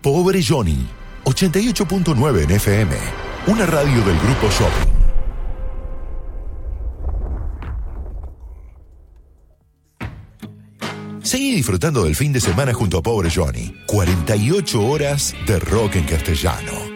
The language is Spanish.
Pobre Johnny, 88.9 en FM, una radio del Grupo Shopping. Seguí disfrutando del fin de semana junto a Pobre Johnny. 48 horas de rock en castellano.